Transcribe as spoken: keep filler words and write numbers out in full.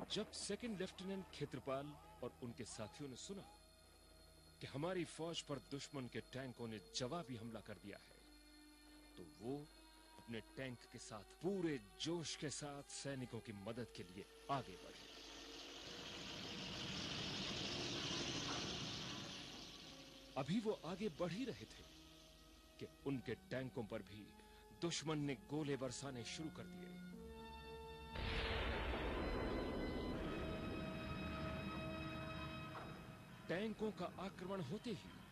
जब second lieutenant Khetrapal और उनके साथियों ने सुना कि हमारी फौज पर दुश्मन के टैंकों ने जवाबी हमला कर दिया है, तो वो अपने टैंक के साथ पूरे जोश के साथ सैनिकों की मदद के लिए आगे बढ़े। अभी वो आगे बढ़ ही रहे थे कि उनके टैंकों पर भी दुश्मन ने गोले बरसाने शुरू कर दिए। टैंकों का आक्रमण होते ही